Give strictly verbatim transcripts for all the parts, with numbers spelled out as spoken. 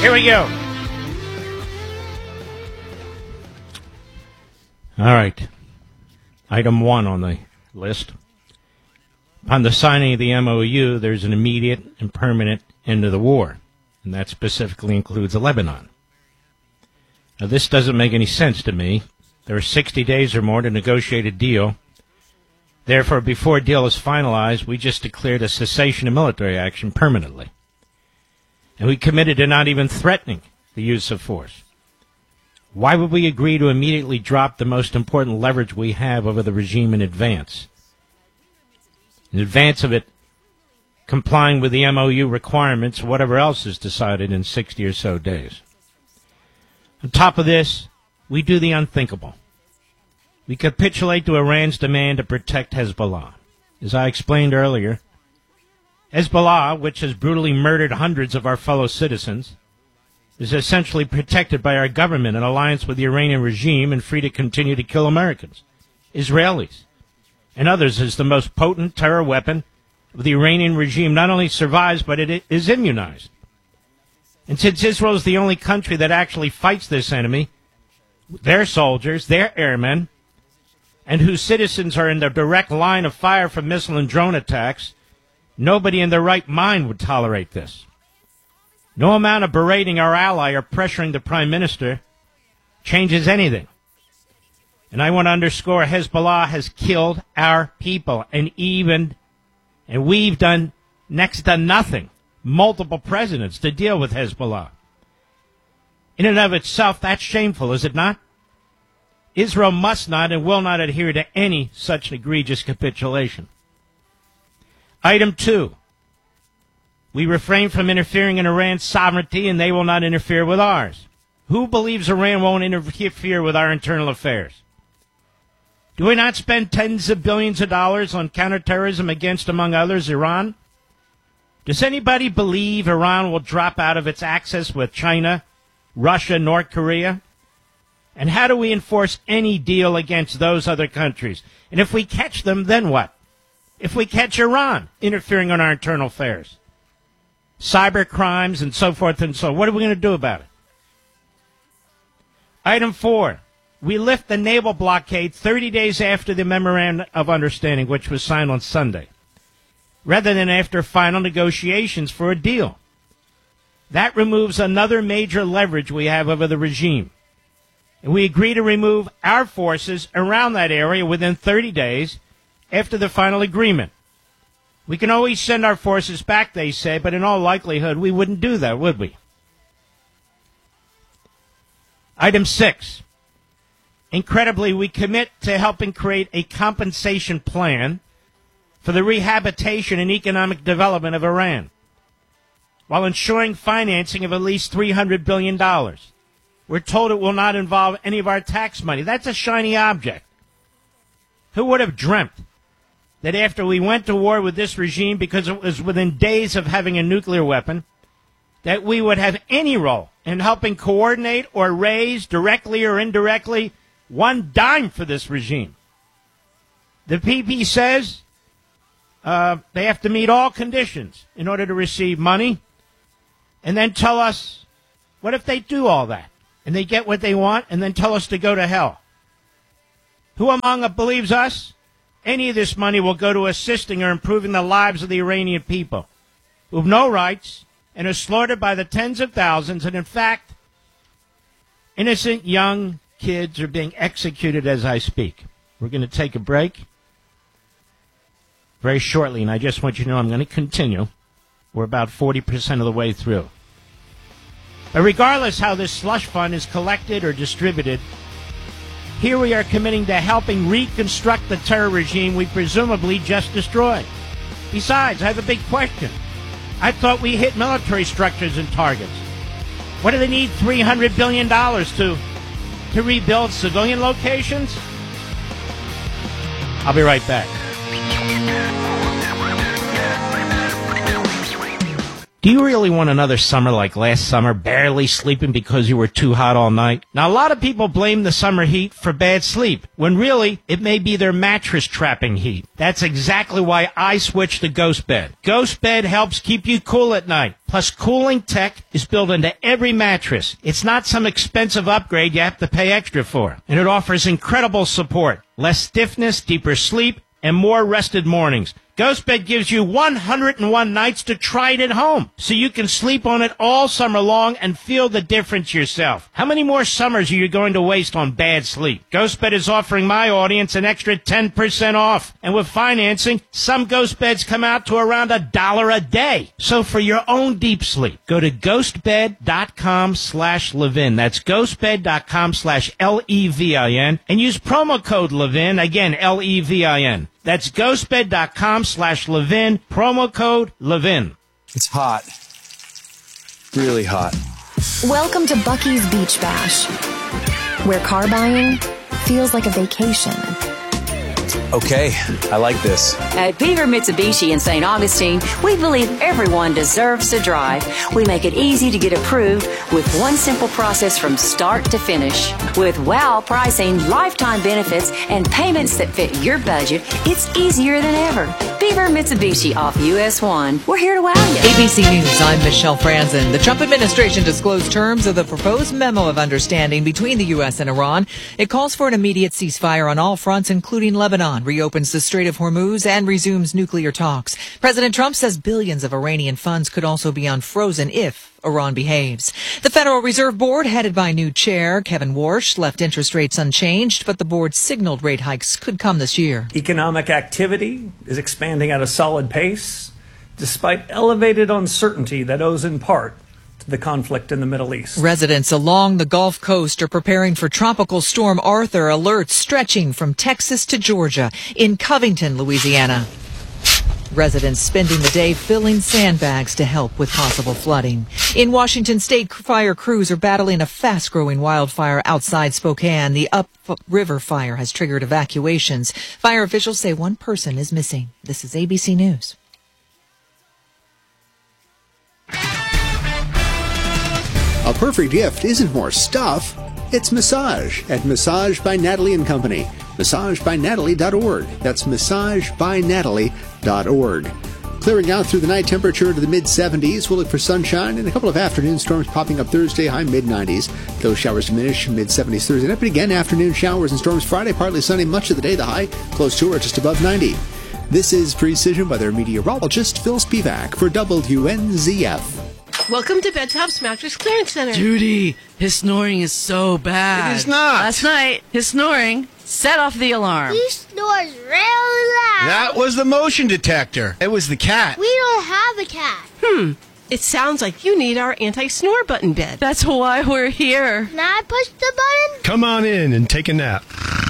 Here we go. All right. Item one on the list. Upon the signing of the M O U, there's an immediate and permanent end of the war, and that specifically includes Lebanon. Now, this doesn't make any sense to me. There are sixty days or more to negotiate a deal. Therefore, before a deal is finalized, we just declared a cessation of military action permanently. And we committed to not even threatening the use of force. Why would we agree to immediately drop the most important leverage we have over the regime in advance? In advance of it complying with the M O U requirements, whatever else is decided in sixty or so days. On top of this, we do the unthinkable. We capitulate to Iran's demand to protect Hezbollah. As I explained earlier, Hezbollah, which has brutally murdered hundreds of our fellow citizens, is essentially protected by our government in alliance with the Iranian regime and free to continue to kill Americans, Israelis, and others as the most potent terror weapon of the Iranian regime not only survives, but it is immunized. And since Israel is the only country that actually fights this enemy, their soldiers, their airmen, and whose citizens are in the direct line of fire from missile and drone attacks, nobody in their right mind would tolerate this. No amount of berating our ally or pressuring the prime minister changes anything. And I want to underscore, Hezbollah has killed our people, and even, and we've done next to nothing, multiple presidents to deal with Hezbollah. In and of itself, that's shameful, is it not? Israel must not and will not adhere to any such egregious capitulation. Item two, we refrain from interfering in Iran's sovereignty, and they will not interfere with ours. Who believes Iran won't interfere with our internal affairs? Do we not spend tens of billions of dollars on counterterrorism against, among others, Iran? Does anybody believe Iran will drop out of its axis with China, Russia, North Korea? And how do we enforce any deal against those other countries? And if we catch them, then what? If we catch Iran interfering in our internal affairs, cyber crimes and so forth and so on, what are we going to do about it? Item four, we lift the naval blockade thirty days after the Memorandum of Understanding, which was signed on Sunday, rather than after final negotiations for a deal. That removes another major leverage we have over the regime. And we agree to remove our forces around that area within thirty days after the final agreement. We can always send our forces back, they say, but in all likelihood, we wouldn't do that, would we? Item six. Incredibly, we commit to helping create a compensation plan for the rehabilitation and economic development of Iran, while ensuring financing of at least three hundred billion dollars. We're told it will not involve any of our tax money. That's a shiny object. Who would have dreamt that after we went to war with this regime, because it was within days of having a nuclear weapon, that we would have any role in helping coordinate or raise, directly or indirectly, one dime for this regime? The P P says uh, they have to meet all conditions in order to receive money, and then tell us, what if they do all that, and they get what they want, and then tell us to go to hell? Who among us believes us? Any of this money will go to assisting or improving the lives of the Iranian people, who have no rights and are slaughtered by the tens of thousands, and in fact, innocent young kids are being executed as I speak. We're going to take a break very shortly, and I just want you to know I'm going to continue. We're about forty percent of the way through. But regardless how this slush fund is collected or distributed, here we are committing to helping reconstruct the terror regime we presumably just destroyed. Besides, I have a big question. I thought we hit military structures and targets. What do they need three hundred billion dollars to, to rebuild civilian locations? I'll be right back. Do you really want another summer like last summer, barely sleeping because you were too hot all night? Now, a lot of people blame the summer heat for bad sleep, when really, it may be their mattress trapping heat. That's exactly why I switched to Ghost Bed. Ghost Bed helps keep you cool at night. Plus, cooling tech is built into every mattress. It's not some expensive upgrade you have to pay extra for. And it offers incredible support, less stiffness, deeper sleep, and more rested mornings. GhostBed gives you one hundred one nights to try it at home, so you can sleep on it all summer long and feel the difference yourself. How many more summers are you going to waste on bad sleep? GhostBed is offering my audience an extra ten percent off. And with financing, some GhostBeds come out to around a dollar a day. So for your own deep sleep, go to ghostbed.com slash Levin. That's ghostbed.com slash L E V I N and use promo code Levin, again, L E V I N. That's ghostbed.com slash Levin, promo code Levin. It's hot. Really hot. Welcome to Bucky's Beach Bash, where car buying feels like a vacation. Okay, I like this. At Beaver Mitsubishi in Saint Augustine, we believe everyone deserves to drive. We make it easy to get approved with one simple process from start to finish. With wow pricing, lifetime benefits, and payments that fit your budget, it's easier than ever. Beaver Mitsubishi off U S one. We're here to wow you. A B C News, I'm Michelle Franzen. The Trump administration disclosed terms of the proposed memo of understanding between the U S and Iran. It calls for an immediate ceasefire on all fronts, including Lebanon, reopens the Strait of Hormuz, and resumes nuclear talks. President Trump says billions of Iranian funds could also be unfrozen if Iran behaves. The Federal Reserve Board, headed by new chair Kevin Warsh, left interest rates unchanged, but the board signaled rate hikes could come this year. Economic activity is expanding at a solid pace, despite elevated uncertainty that owes in part to the conflict in the Middle East. Residents along the Gulf Coast are preparing for Tropical Storm Arthur, alerts stretching from Texas to Georgia. In Covington, Louisiana, residents spending the day filling sandbags to help with possible flooding. In Washington State, fire crews are battling a fast-growing wildfire outside Spokane. The upriver fire has triggered evacuations. Fire officials say one person is missing. This is A B C News. A perfect gift isn't more stuff, it's massage at Massage by Natalie and Company. massage by natalie dot org. That's massage by natalie dot org. Clearing out through the night, temperature into the mid seventies. We'll look for sunshine and a couple of afternoon storms popping up Thursday, high mid nineties. Those showers diminish, mid seventies Thursday night, but again, afternoon showers and storms Friday, partly sunny much of the day, the high close to or just above ninety. This is Precision Weather meteorologist Phil Spivak for W N Z F. Welcome to Bedtop's Mattress Clearance Center. Judy, his snoring is so bad. It is not. Last night, his snoring set off the alarm. He snores real loud. That was the motion detector. It was the cat. We don't have a cat. Hmm. It sounds like you need our anti-snore button bed. That's why we're here. Can I push the button? Come on in and take a nap.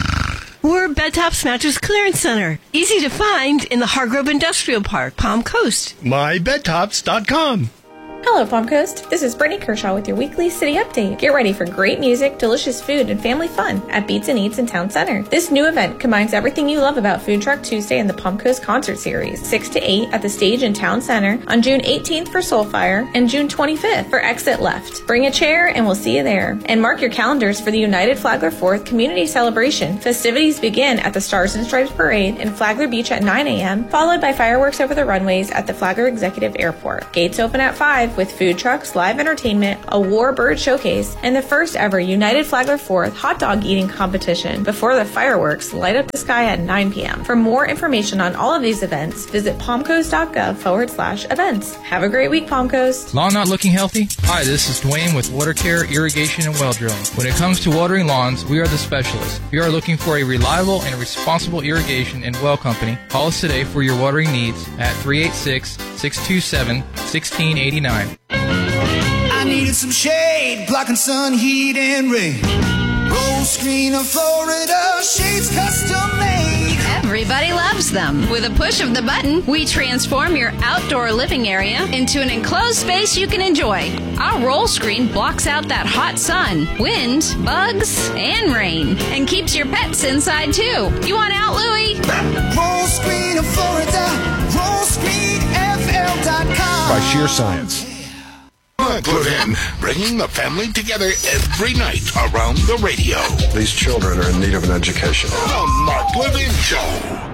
We're Bedtop's Mattress Clearance Center. Easy to find in the Hargrove Industrial Park, Palm Coast. my bed tops dot com. Hello, Palm Coast. This is Brittany Kershaw with your weekly city update. Get ready for great music, delicious food, and family fun at Beats and Eats in Town Center. This new event combines everything you love about Food Truck Tuesday and the Palm Coast Concert Series, six to eight at the stage in Town Center on June eighteenth for Soulfire and June twenty-fifth for Exit Left. Bring a chair and we'll see you there. And mark your calendars for the United Flagler fourth Community Celebration. Festivities begin at the Stars and Stripes Parade in Flagler Beach at nine a.m., followed by fireworks over the runways at the Flagler Executive Airport. Gates open at five with food trucks, live entertainment, a war bird showcase, and the first ever United Flagler fourth hot dog eating competition before the fireworks light up the sky at nine p.m. For more information on all of these events, visit palmcoast.gov forward slash events. Have a great week, Palm Coast. Lawn not looking healthy? Hi, this is Dwayne with Water Care, Irrigation, and Well Drilling. When it comes to watering lawns, we are the specialists. If you are looking for a reliable and responsible irrigation and well company, call us today for your watering needs at three eight six, six two seven, one six eight nine. I needed some shade, blocking sun, heat, and rain. Roll screen of Florida, shades custom made. Everybody loves them. With a push of the button, we transform your outdoor living area into an enclosed space you can enjoy. Our roll screen blocks out that hot sun, wind, bugs, and rain, and keeps your pets inside too. You want out, Louie? Roll screen of Florida, roll screen F L dot com. By sheer science. Mark Levin, bringing the family together every night around the radio. These children are in need of an education. The Mark Levin Show.